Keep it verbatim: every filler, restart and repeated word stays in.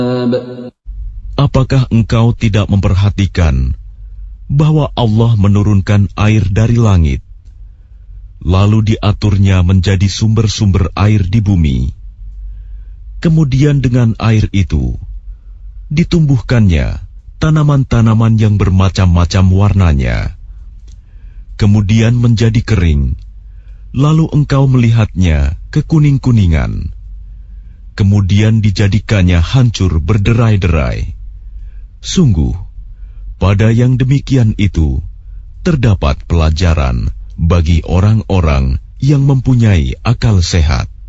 Apakah engkau tidak memperhatikan bahwa Allah menurunkan air dari langit, lalu diaturnya menjadi sumber-sumber air di bumi? Kemudian dengan air itu ditumbuhkannya tanaman-tanaman yang bermacam-macam warnanya. Kemudian menjadi kering, lalu engkau melihatnya kekuning-kuningan. Kemudian dijadikannya hancur berderai-derai. Sungguh, pada yang demikian itu terdapat pelajaran bagi orang-orang yang mempunyai akal sehat.